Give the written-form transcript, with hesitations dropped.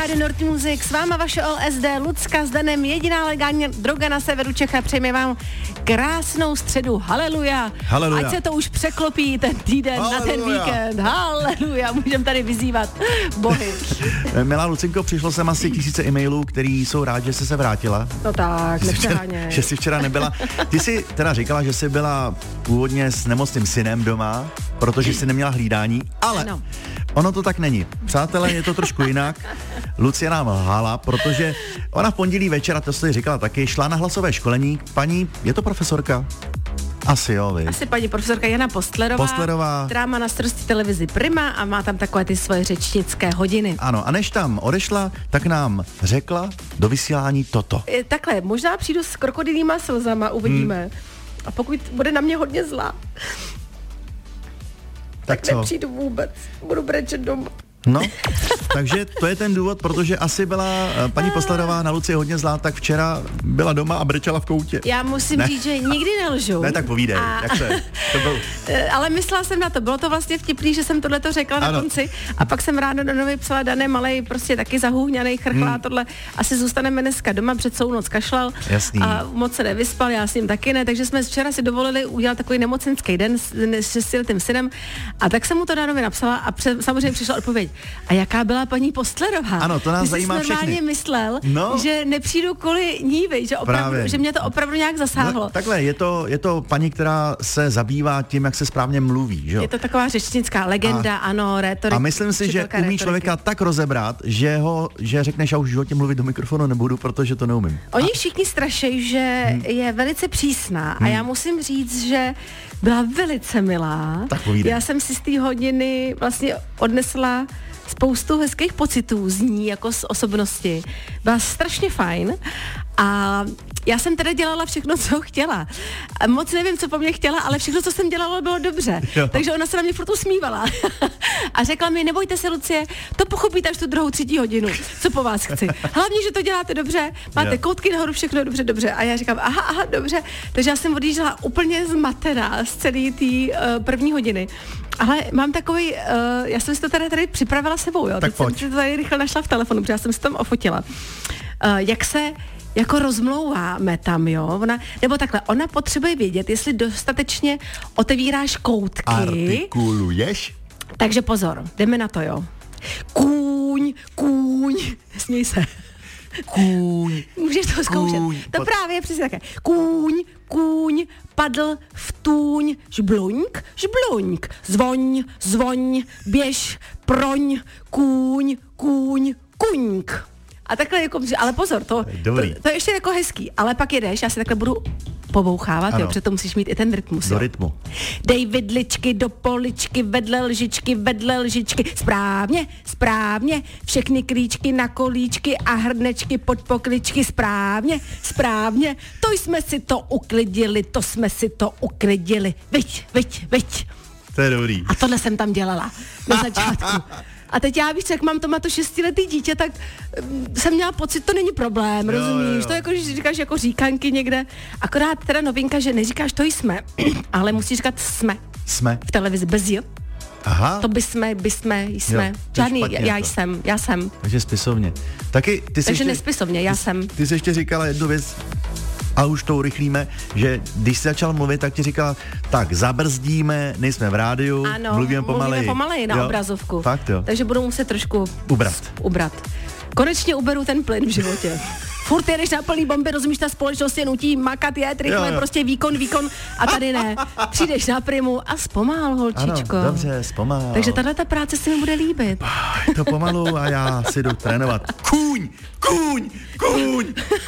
Rádio Nord Music, s váma vaše LSD, Lucka s Danem, jediná legální droga na severu Čech a přejeme vám krásnou středu, haleluja. Haleluja. Ať se to už překlopí ten týden Haleluja. na ten víkend, haleluja, můžeme tady vyzývat bohy. Milá Lucinko, přišlo sem asi 1000 e-mailů, který jsou rád, že jsi se vrátila. No tak, nepřeháněj. Že jsi včera nebyla. Ty jsi teda říkala, že jsi byla původně s nemocným synem doma, protože jsi neměla hlídání, ale ano. Ono to tak není. Přátelé, je to trošku jinak. Lucie nám lhala, protože ona v pondělí večer, a to jsi říkala taky, šla na hlasové školení. Paní, je to profesorka? Asi jo, vy. Asi paní profesorka Jana Postlerová, která má na starosti televizi Prima a má tam takové ty svoje řečnické hodiny. Ano, a než tam odešla, tak nám řekla do vysílání toto. Takhle, možná přijdu s krokodýlíma slzama, uvidíme. A pokud bude na mě hodně zlá, tak co? nepřijdu vůbec. Budu brečet doma. No, takže to je ten důvod, protože asi byla paní Postlerová na Lucii hodně zlá, tak včera byla doma a brečela v koutě. Já musím říct, že nikdy nelžu. Ne, tak povídej, jak se to byl. Ale myslela jsem na to, bylo to vlastně vtipný, že jsem tohleto řekla na konci a pak jsem ráno do novy psala, Dané, malej, prostě taky zahůhňanej, chrchlá tohle, asi zůstaneme dneska doma, před celou noc kašlal. Jasný. A moc se nevyspal, já s ním taky ne, takže jsme včera si dovolili udělat takový nemocenský den s 6letým synem a tak jsem mu to na nově napsala a samozřejmě přišla odpověď. A jaká byla paní Postlerová? Ano, to nás zajímá všechny. Ty jsi normálně myslel, no, že nepřijdu kvůli ní, že opravdu, že mě to opravdu nějak zasáhlo. No, takhle, je to paní, která se zabývá tím, jak se správně mluví, že jo? Je to taková řečnická legenda, ano, rétorika. A myslím si, že umí člověka tak rozebrat, že řekneš, já už v životě mluvit do mikrofonu nebudu, protože to neumím. Oni všichni strašejí, že je velice přísná a já musím říct, že byla velice milá. Tak povídej. Já jsem si z té hodiny vlastně odnesla spoustu hezkých pocitů z ní jako z osobnosti. Byla strašně fajn a já jsem teda dělala všechno, co chtěla. A moc nevím, co po mně chtěla, ale všechno, co jsem dělala, bylo dobře. Jo. Takže ona se na mě furt usmívala. A řekla mi, nebojte se, Lucie, to pochopíte až tu druhou, 3. hodinu, co po vás chci. Hlavně, že to děláte dobře, máte koutky nahoru, všechno dobře. A já říkám, aha, dobře. Takže já jsem odjížděla úplně zmatená z celé té první hodiny. Ale mám takový, já jsem si to tady připravila sebou, jo. Tak teď jsem si to tady rychle našla v telefonu, protože já jsem si tam ofotila. Jak se jako rozmlouváme tam, jo. Ona potřebuje vědět, jestli dostatečně otevíráš koutky. Artikuluješ? Takže pozor, jdeme na to, jo. Kůň, směj se. Kůň. Můžeš to zkoušet. To právě je přesně také. Kůň, padl v tůň, žbluňk, zvoň, běž, proň, kuňk. A takhle jako, ale pozor, to je ještě jako hezký, ale pak jedeš, já si takhle budu pobouchávat, jo, protože to musíš mít i ten rytmus. Do rytmu. Dej vidličky do poličky, vedle lžičky, správně, všechny klíčky na kolíčky a hrnečky pod pokličky, správně, to jsme si to uklidili, viď. To je dobrý. A tohle jsem tam dělala na začátku. A teď já víš, jak mám to 6letý dítě, tak jsem měla pocit, to není problém, rozumíš? Jo. To jako, že říkáš jako říkanky někde. Akorát teda novinka, že neříkáš to jsme, ale musíš říkat jsme. Jsme. V televizi bez j. Aha. To jsme. Jo, žádný, já jsem. Takže spisovně. Takže nespisovně, já jsem. Ty jsi ještě říkala jednu věc, a už to urychlíme, že když jsi začal mluvit, tak ti říkala, tak zabrzdíme, nejsme v rádiu, mluvíme pomaleji na obrazovku. Fakt jo. Takže budu muset trošku ubrat. Konečně uberu ten plyn v životě. Furt jedeš na plný bomby, rozumíš, ta společnost je nutí makat, jet rychle, prostě výkon a tady ne. Přijdeš na Primu a zpomal, holčičko. Ano, dobře, zpomal. Takže tato práce se mi bude líbit. To pomalu a já si jdu trénovat. Kůň!